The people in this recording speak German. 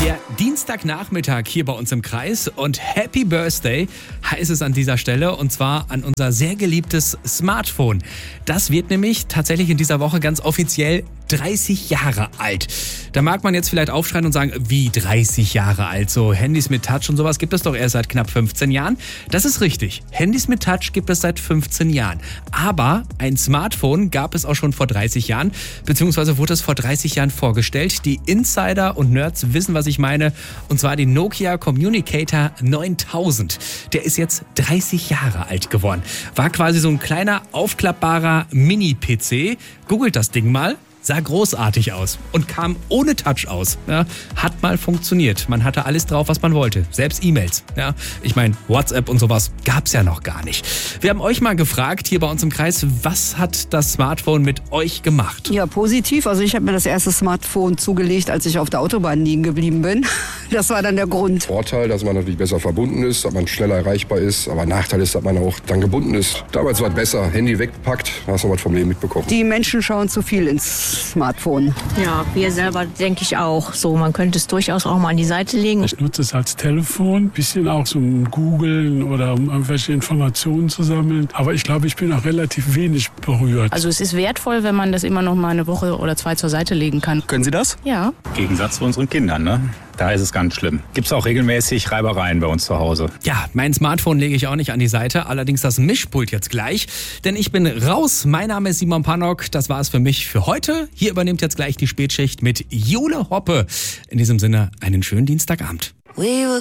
Der Dienstagnachmittag hier bei uns im Kreis und Happy Birthday heißt es an dieser Stelle, und zwar an unser sehr geliebtes Smartphone. Das wird nämlich tatsächlich in dieser Woche ganz offiziell 30 Jahre alt. Da mag man jetzt vielleicht aufschreien und sagen, wie 30 Jahre alt? So Handys mit Touch und sowas gibt es doch erst seit knapp 15 Jahren. Das ist richtig. Handys mit Touch gibt es seit 15 Jahren. Aber ein Smartphone gab es auch schon vor 30 Jahren, beziehungsweise wurde es vor 30 Jahren vorgestellt. Die Insider und Nerds wissen, was ich meine. Und zwar den Nokia Communicator 9000. Der ist jetzt 30 Jahre alt geworden. War quasi so ein kleiner, aufklappbarer Mini-PC. Googelt das Ding mal. Sah großartig aus und kam ohne Touch aus. Ja, hat mal funktioniert. Man hatte alles drauf, was man wollte. Selbst E-Mails. Ja, ich meine, WhatsApp und sowas gab's ja noch gar nicht. Wir haben euch mal gefragt, hier bei uns im Kreis, was hat das Smartphone mit euch gemacht? Ja, positiv. Also ich habe mir das erste Smartphone zugelegt, als ich auf der Autobahn liegen geblieben bin. Das war dann der Grund. Vorteil, dass man natürlich besser verbunden ist, dass man schneller erreichbar ist. Aber Nachteil ist, dass man auch dann gebunden ist. Damals war es besser. Handy weggepackt, hast noch was vom Leben mitbekommen. Die Menschen schauen zu viel ins Smartphone. Ja, wir selber denke ich auch. So, man könnte es durchaus auch mal an die Seite legen. Ich nutze es als Telefon, bisschen auch zum Googlen oder um irgendwelche Informationen zu sammeln. Aber ich glaube, ich bin auch relativ wenig berührt. Also es ist wertvoll, wenn man das immer noch mal eine Woche oder zwei zur Seite legen kann. Können Sie das? Ja. Im Gegensatz zu unseren Kindern, ne? Da ist es ganz schlimm. Gibt's auch regelmäßig Reibereien bei uns zu Hause. Ja, mein Smartphone lege ich auch nicht an die Seite, allerdings das Mischpult jetzt gleich, denn ich bin raus. Mein Name ist Simon Pannock, das war es für mich für heute. Hier übernimmt jetzt gleich die Spätschicht mit Jule Hoppe. In diesem Sinne, einen schönen Dienstagabend. We were